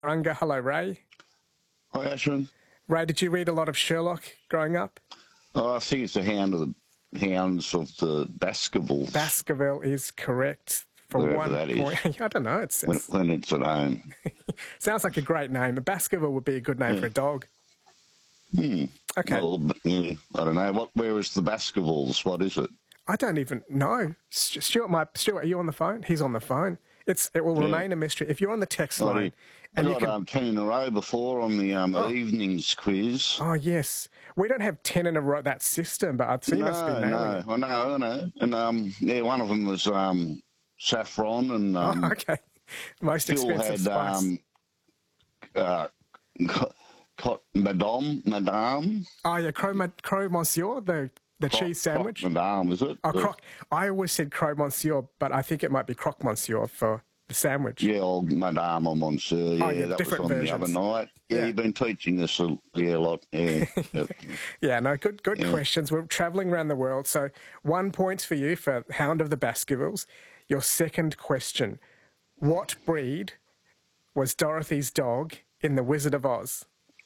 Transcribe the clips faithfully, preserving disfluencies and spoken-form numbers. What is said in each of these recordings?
Runga. Hello, Ray. Hi, Ashwin. Ray, did you read a lot of Sherlock growing up? Oh, I think it's the hound of the hounds of the Baskervilles. Baskerville is correct for Wherever one that is. point. I don't know. It when, sounds, when it's at home. sounds like a great name. A Baskerville would be a good name Yeah. for a dog. Hmm. Okay. Well, but, yeah, I don't know. What? Where is the Baskervilles? What is it? I don't even know. St- Stuart, my, Stuart, are you on the phone? He's on the phone. It's It will Yeah. remain a mystery. If you're on the text I line, did. and I you got can, um, ten in a row before on the um, evenings quiz. oh yes, we don't have ten in a row that system, but I'd see you no, must be nailing no, it. I know, I know. And um, yeah, one of them was um, saffron, and um, Oh, okay, most Phil expensive had spice. um, uh, co- co- Madame, Madame. Oh yeah, Croque, Ma- Croque Monsieur, the the Croc- cheese sandwich. Croc Madame, is it? Oh, The- croc. I always said Croque Monsieur, but I think it might be Croque Monsieur for the sandwich. Yeah, old Madame or Monsieur. Yeah, Oh, yeah, that was different on the versions. other night. Yeah, Yeah. you've been teaching us a, yeah, a lot. Yeah. Yep. Yeah, no, good good Yeah. questions. We're travelling around the world. So one point for you for Hound of the Baskervilles. Your second question. What breed was Dorothy's dog in The Wizard of Oz?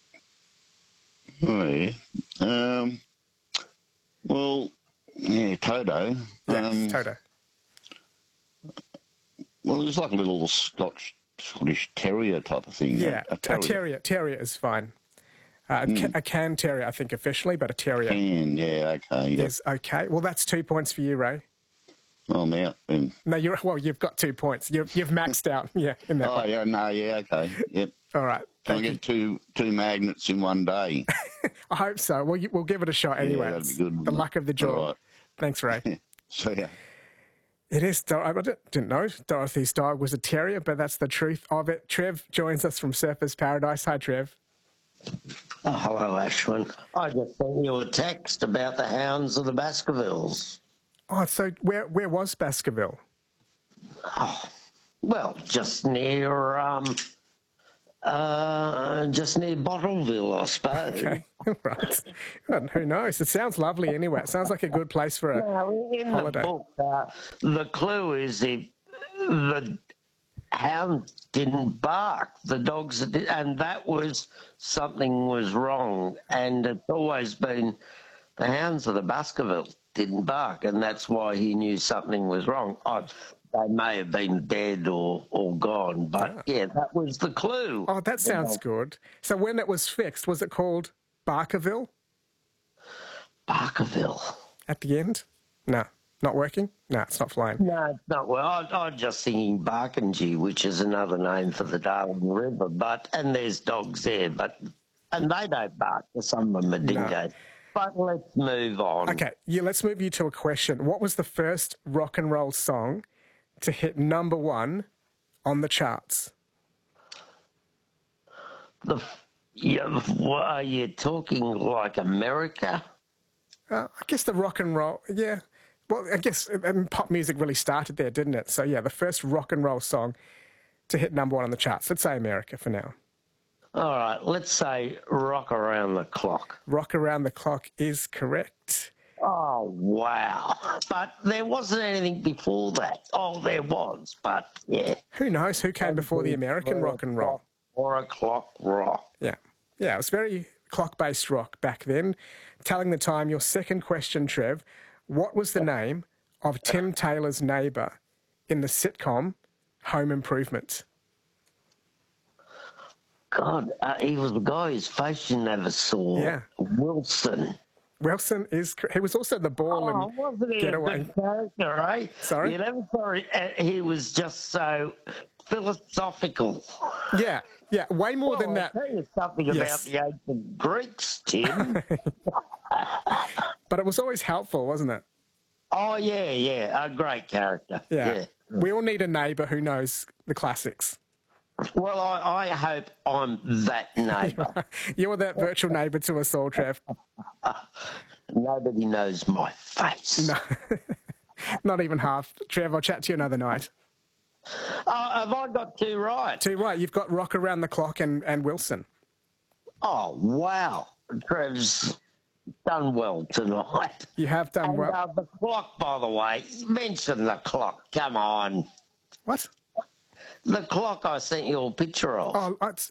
Oh, yeah. Um, well, yeah, Toto. Yeah, Um, Toto. well, it's like a little Scotch, Scottish terrier type of thing. Yeah, a, a terrier. a terrier. Terrier is fine. Uh, a ca- a can terrier, I think, officially, but a terrier Can, yeah, okay. Yep. is okay. Well, that's two points for you, Ray. I'm out. Then. No, you're well. You've got two points. You've you've maxed out. Yeah, in that Oh, one. yeah, no, yeah, okay. Yep. All right. Can I Thank you. get two two magnets in one day? I hope so. We'll we'll give it a shot anyway. that'd be It's good. the luck of the draw. All right. Thanks, Ray. So, yeah. It is. Dor- I didn't didn't know Dorothy's dog was a terrier, but that's the truth of it. Trev joins us from Surfers Paradise. Hi, Trev. Oh, hello, Ashwin. I just sent you a text about the hounds of the Baskervilles. Oh, so where where was Baskerville? Oh, well, just near, um, uh, just near Bottleville, I suppose. Okay, right. Well, who knows? It sounds lovely anyway. It sounds like a good place for a Now, in holiday. the book, uh, the clue is if the hound didn't bark, the dogs, that did, and that was something was wrong. And it's always been the hounds of the Baskerville didn't bark, and that's why he knew something was wrong. I, they may have been dead or, or gone, but yeah, that was the clue. Oh, that sounds good. So when it was fixed, was it called Barkerville Barkerville. at the end? No, not working. No, it's not flying. No, it's not well. I, I'm just thinking Barkingee, which is another name for the Darling River, but and there's dogs there, but and they don't bark. Some of them are dingoes. But let's move on. Okay, yeah. Let's move you to a question. What was the first rock and roll song to hit number one on the charts? The yeah, what, are you talking like America? Uh, I guess the rock and roll, yeah. Well, I guess um, pop music really started there, didn't it? So, yeah, the first rock and roll song to hit number one on the charts. Let's say America for now. All right, let's say Rock Around the Clock. Rock Around the Clock is correct. Oh, wow. But there wasn't anything before that. Oh, there was, but yeah. Who knows who came before the American rock and roll? Four o'clock rock. Yeah. Yeah, it was very clock-based rock back then. Telling the time, your second question, Trev. What was the name of Tim Taylor's neighbour in the sitcom Home Improvement? God, uh, he was the guy whose face you never saw. Yeah. Wilson. Wilson is... cor- He was also the ball Oh, and wasn't he getaway. a good character, eh? Sorry? You never saw it. uh, He was just so philosophical. Yeah, yeah, way more Well, than I'll that. tell you something Yes. about the ancient Greeks, Tim. But it was always helpful, wasn't it? Oh, yeah, yeah, a great character. Yeah. Yeah. We all need a neighbour who knows the classics. Well, I, I hope I'm that neighbour. You're that virtual neighbour to us all, Trev. Nobody knows my face. No, not even half. Trev, I'll chat to you another night. Oh, have I got two right? Too right, you've got Rock Around the Clock and, and Wilson. Oh, wow. Trev's done well tonight. You have done And well. uh, the clock, by the way, mention the clock. Come on. What? The clock I sent you a picture of. Oh, it's,